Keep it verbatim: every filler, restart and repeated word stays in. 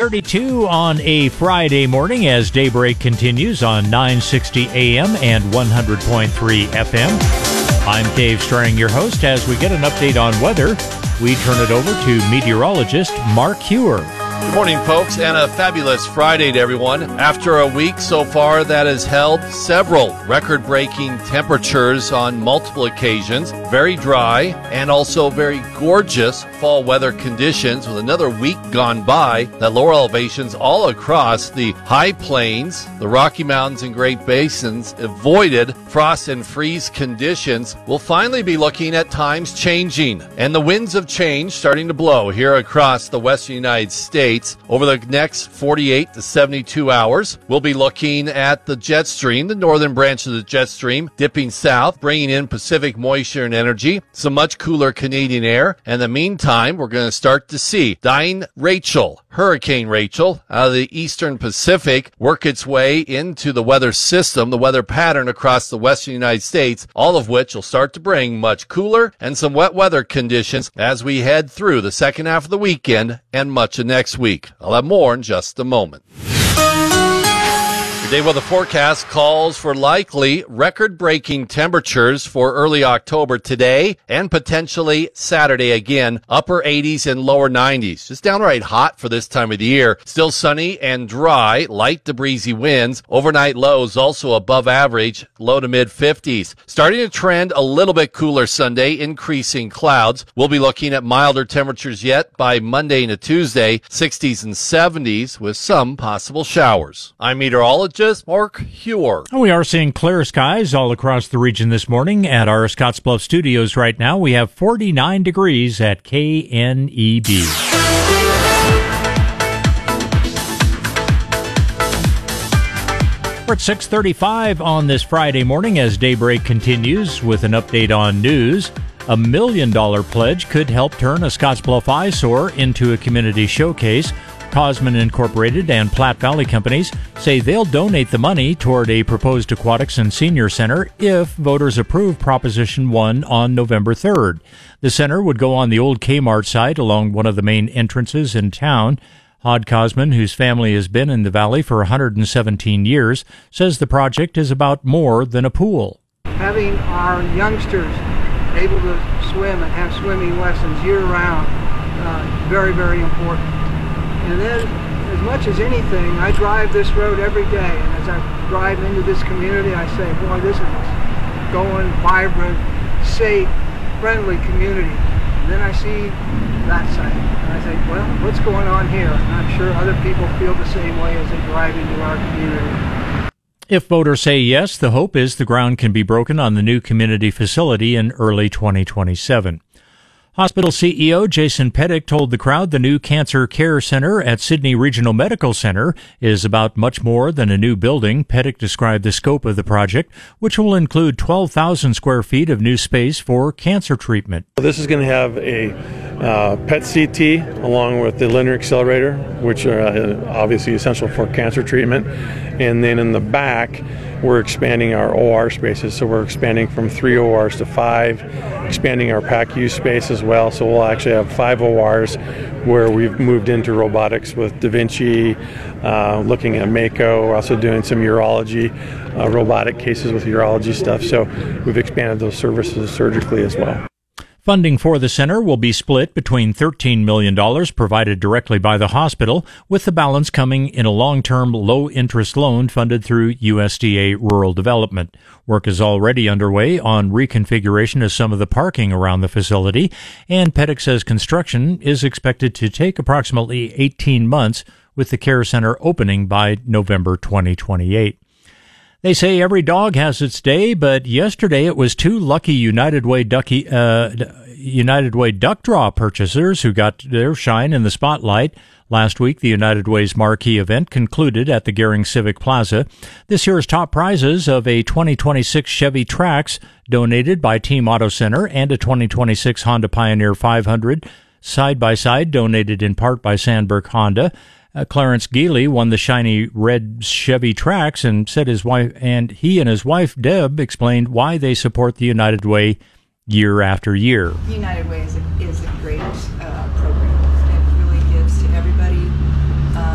thirty-two on a Friday morning as Daybreak continues on nine sixty A M and one hundred point three F M. I'm Dave Strang, your host. As we get an update on weather, we turn it over to meteorologist Mark Hewer. Good morning, folks, and a fabulous Friday to everyone. After a week so far that has held several record-breaking temperatures on multiple occasions, very dry and also very gorgeous fall weather conditions with another week gone by, that lower elevations all across the high plains, the Rocky Mountains and Great Basins avoided frost and freeze conditions. We'll finally be looking at times changing and the winds of change starting to blow here across the western United States. Over the next forty-eight to seventy-two hours, we'll be looking at the jet stream, the northern branch of the jet stream, dipping south, bringing in Pacific moisture and energy, some much cooler Canadian air. In the meantime, we're going to start to see dying Rachel, Hurricane Rachel, out of the eastern Pacific, work its way into the weather system, the weather pattern across the western United States, all of which will start to bring much cooler and some wet weather conditions as we head through the second half of the weekend and much of next week. I'll have more in just a moment. Today, weather forecast calls for likely record-breaking temperatures for early October today and potentially Saturday again, upper eighties and lower nineties. Just downright hot for this time of the year. Still sunny and dry, light to breezy winds. Overnight lows also above average, low to mid fifties. Starting to trend a little bit cooler Sunday, increasing clouds. We'll be looking at milder temperatures yet by Monday into Tuesday, sixties and seventies with some possible showers. I'm meteorologist Mark Hewer. We are seeing clear skies all across the region this morning. At our Scottsbluff studios right now, we have forty-nine degrees at K N E B. We're at six thirty-five on this Friday morning as Daybreak continues with an update on news. A million dollar pledge could help turn a Scottsbluff eyesore into a community showcase. Cosman Incorporated and Platte Valley Companies say they'll donate the money toward a proposed aquatics and senior center if voters approve Proposition one on November third. The center would go on the old Kmart site along one of the main entrances in town. Hod Cosman, whose family has been in the valley for one hundred seventeen years, says the project is about more than a pool. Having our youngsters able to swim and have swimming lessons year-round, uh, very, very important. And then, as much as anything, I drive this road every day, and as I drive into this community, I say, boy, this is a going, vibrant, safe, friendly community. And then I see that side, and I say, well, what's going on here? And I'm sure other people feel the same way as they drive into our community. If voters say yes, the hope is the ground can be broken on the new community facility in early twenty twenty-seven. Hospital C E O Jason Pettick told the crowd the new Cancer Care Center at Sydney Regional Medical Center is about much more than a new building. Pettick described the scope of the project, which will include twelve thousand square feet of new space for cancer treatment. This is going to have a uh, P E T C T along with the linear accelerator, which are uh, obviously essential for cancer treatment. And then in the back, we're expanding our O R spaces. So we're expanding from three O Rs to five, expanding our P A C U space as well. So we'll actually have five O Rs where we've moved into robotics with Da Vinci, uh, looking at Mako. We're also doing some urology, uh, robotic cases with urology stuff. So we've expanded those services surgically as well. Funding for the center will be split between thirteen million dollars provided directly by the hospital, with the balance coming in a long-term, low-interest loan funded through U S D A Rural Development. Work is already underway on reconfiguration of some of the parking around the facility, and Pettick says construction is expected to take approximately eighteen months, with the care center opening by November twenty twenty-eight. They say every dog has its day, but yesterday it was two lucky United Way ducky, uh, United Way duck draw purchasers who got their shine in the spotlight. Last week, the United Way's marquee event concluded at the Gehring Civic Plaza. This year's top prizes of a twenty twenty-six Chevy Trax donated by Team Auto Center and a twenty twenty-six Honda Pioneer five hundred side-by-side donated in part by Sandberg Honda. Uh, Clarence Geely won the shiny red Chevy Trax and said his wife and he and his wife Deb explained why they support the United Way year after year. United Way is a